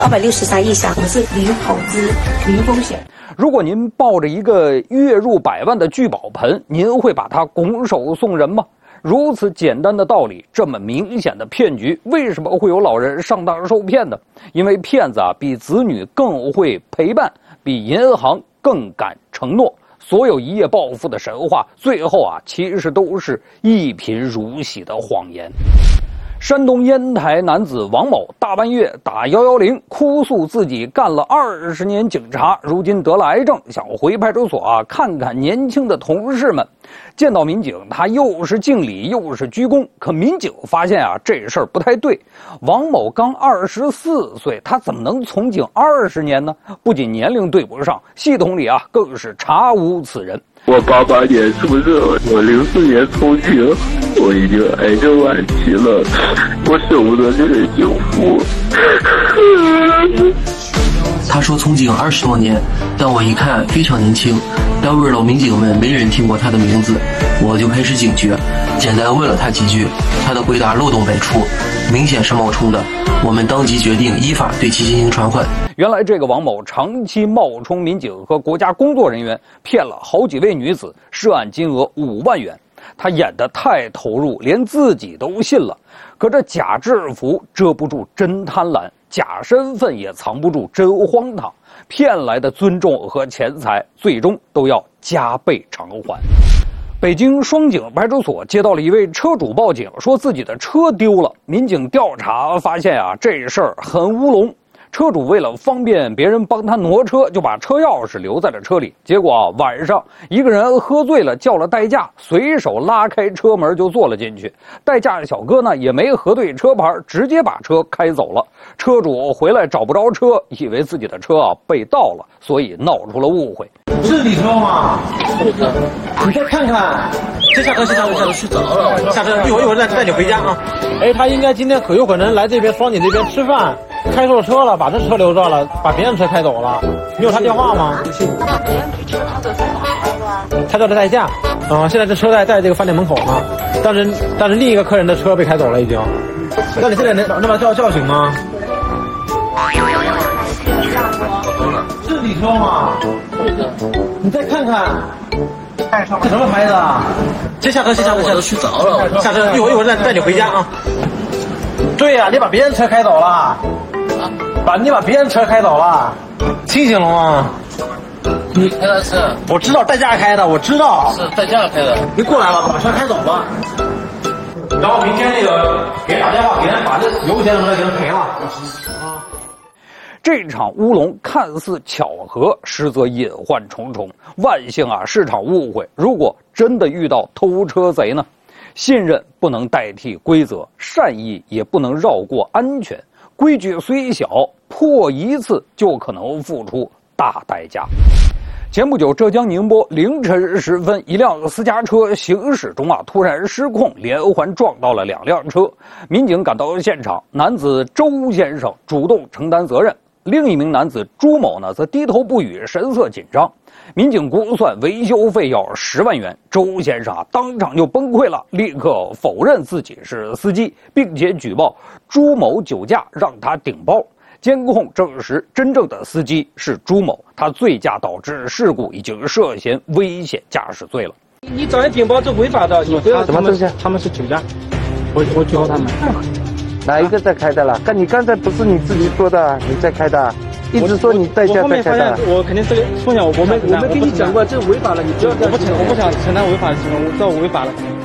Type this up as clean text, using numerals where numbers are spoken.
263亿下，我们是零投资、零风险。 如果您抱着一个月入100万的聚宝盆，您会把它拱手送人吗？如此简单的道理，这么明显的骗局，为什么会有老人上当受骗呢？因为骗子比子女更会陪伴，比银行更敢承诺。所有一夜暴富的神话，最后其实都是一贫如洗的谎言。山东烟台男子王某大半夜打110，哭诉自己干了20年警察，如今得了癌症，想回派出所看看年轻的同事们。见到民警，他又是敬礼又是鞠躬，可民警发现这事儿不太对。王某刚24岁，他怎么能从警20年呢？不仅年龄对不上，系统里更是查无此人。 我88年出生，我04年从警，我已经癌症晚期了，我舍不得这个幸福。 他说从警20多年，但我一看非常年轻。单位老民警们没人听过他的名字，我就开始警觉，简单问了他几句，他的回答漏洞百出，明显是冒充的。我们当即决定依法对其进行传唤。 原来这个王某长期冒充民警和国家工作人员，骗了好几位女子，涉案金额5万元。他演得太投入，连自己都信了。可这假制服遮不住真贪婪，假身份也藏不住真荒唐。骗来的尊重和钱财，最终都要加倍偿还。北京双井派出所接到了一位车主报警，说自己的车丢了。民警调查发现这事儿很乌龙。车主为了方便别人帮他挪车，就把车钥匙留在了车里。结果晚上一个人喝醉了，叫了代驾，随手拉开车门就坐了进去。代驾小哥呢也没核对车牌，直接把车开走了。车主回来找不着车，以为自己的车被盗了，所以闹出了误会。 是你车吗？你再看看。先下车，睡着了。下车，一会儿再带你回家啊。他应该今天可有可能来这边双井这边吃饭。开错车了，把这车留着了，把别人车开走了。你有他电话吗？ 那别人举车他走怎么开的？ 他叫他代驾，现在这车在这个饭店门口呢。但是另一个客人的车被开走了已经。那你现在能把他叫醒吗？是你车吗？你再看看。这什么牌子啊？先下车，睡着了。下车，一会儿再带你回家啊。对呀，你把别人车开走了。你把别人车开走了，清醒了吗？ 你开的是？ 我知道代驾开的，我知道是代驾开的。 你过来吧，把车开走吧。然后明天给人打电话，给人把这油钱什么的给人赔了。 这场乌龙看似巧合，实则隐患重重。万幸是场误会。如果真的遇到偷车贼呢？信任不能代替规则，善意也不能绕过安全。规矩虽小，破一次就可能付出大代价。前不久，浙江宁波凌晨时分，一辆私家车行驶中突然失控，连环撞到了2辆车。民警赶到现场，男子周先生主动承担责任，另一名男子朱某呢则低头不语，神色紧张。民警估算维修费要10万元，周先生当场就崩溃了，立刻否认自己是司机，并且举报朱某酒驾让他顶包。监控证实，真正的司机是朱某，他醉驾导致事故已经涉嫌危险驾驶罪了。 你找人顶包是违法的，你不要什么东西？他们是酒驾，我举报他们。 哪一个在开的了？你刚才不是你自己说的，你在开的，一直说你代驾在开的。 我肯定这个风险我没跟你讲过，这违法了，你不要这样。我不想承担违法的行为，我知道我违法了。